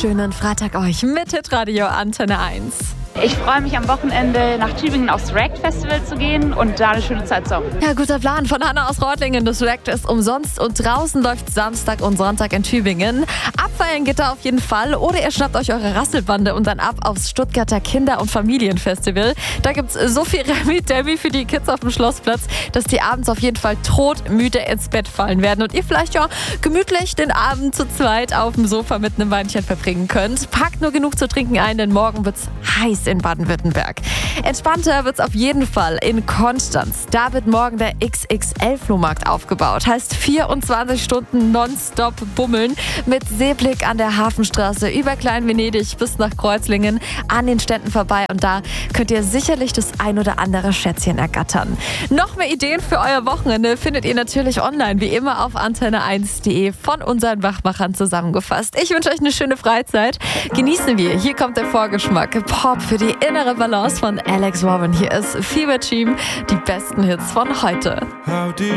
wunderschönen Freitag euch mit Hitradio Antenne 1. Ich freue mich am Wochenende nach Tübingen aufs React Festival zu gehen und da eine schöne Zeit zu haben. Ja, guter Plan von Hanna aus Reutlingen. Das React ist umsonst und draußen läuft Samstag und Sonntag in Tübingen. Abfeiern geht da auf jeden Fall oder ihr schnappt euch eure Rasselbande und dann ab aufs Stuttgarter Kinder- und Familienfestival. Da gibt's so viel Remi-Demi für die Kids auf dem Schlossplatz, dass die abends auf jeden Fall todmüde ins Bett fallen werden und ihr vielleicht ja gemütlich den Abend zu zweit auf dem Sofa mit einem Weinchen verbringen könnt. Packt nur genug zu trinken ein, denn morgen wird's heiß in Baden-Württemberg. Entspannter wird's auf jeden Fall in Konstanz. Da wird morgen der XXL-Flohmarkt aufgebaut. Heißt 24 Stunden nonstop bummeln mit Seeblick an der Hafenstraße über Klein-Venedig bis nach Kreuzlingen an den Ständen vorbei. Und da könnt ihr sicherlich das ein oder andere Schätzchen ergattern. Noch mehr Ideen für euer Wochenende findet ihr natürlich online, wie immer auf antenne1.de von unseren Wachmachern zusammengefasst. Ich wünsche euch eine schöne Freizeit. Genießen wir. Hier kommt der Vorgeschmack. Pop für die innere Balance von Alex Warren. Hier ist Fever Team, die besten Hits von heute.